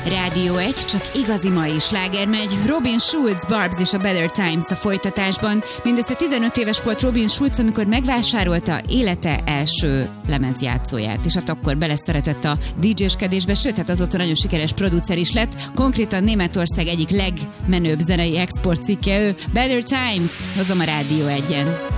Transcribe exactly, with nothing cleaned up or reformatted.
Rádió egy, csak igazi mai sláger megy. Robin Schulz, Barbs és a Better Times a folytatásban. Mindössze tizenöt éves volt Robin Schulz, amikor megvásárolta élete első lemezjátszóját, és hát akkor beleszeretett a dé dzséskedésbe, sőt, hát azóta nagyon sikeres producer is lett. Konkrétan Németország egyik legmenőbb zenei exportcikke ő. Better Times, hozom a Rádió egyen.